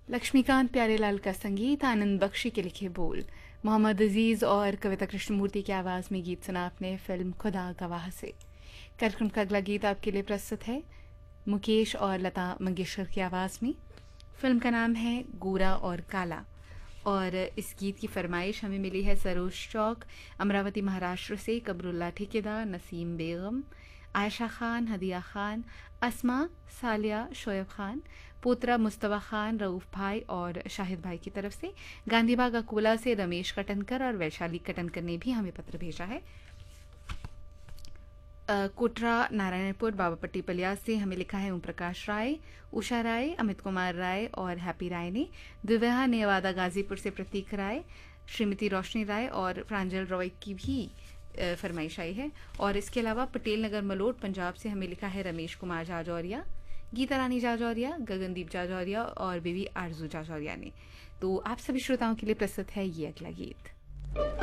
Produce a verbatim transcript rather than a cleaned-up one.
लक्ष्मीकांत प्यारेलाल का संगीत, आनंद बख्शी के लिखे बोल, मोहम्मद अजीज़ और कविता कृष्णमूर्ति की आवाज़ में गीत सुना आपने फिल्म खुदा गवाह से। कार्यक्रम का अगला गीत आपके लिए प्रस्तुत है मुकेश और लता मंगेशकर की आवाज़ में। फिल्म का नाम है गोरा और काला और इस गीत की फरमाइश हमें मिली है सरोज चौक, अमरावती महाराष्ट्र से कबरुल्ला ठेकेदार, नसीम बेगम, आयशा खान, हदिया खान, अस्मा, सालिया, शोएब खान, पोतरा मुस्तफ़ा खान, रऊफ़ भाई और शाहिद भाई की तरफ से। गांधीबाग अकोला से रमेश कटनकर और वैशाली कटनकर ने भी हमें पत्र भेजा है। अ, कोटरा नारायणपुर बाबापट्टी पलियास से हमें लिखा है ओम प्रकाश राय, उषा राय, अमित कुमार राय और हैप्पी राय ने। दिव्या नेवादा गाजीपुर से प्रतीक राय, श्रीमती रोशनी राय और प्रांजल रॉय की भी अ, फरमाइश आई है। और इसके अलावा पटेल नगर मलोट पंजाब से हमें लिखा है रमेश कुमार जाजौरिया, गीता रानी जाजौरिया, गगनदीप जाजौरिया और बेबी आरजू जाजौरिया ने। तो आप सभी श्रोताओं के लिए प्रस्तुत है ये अगला गीत।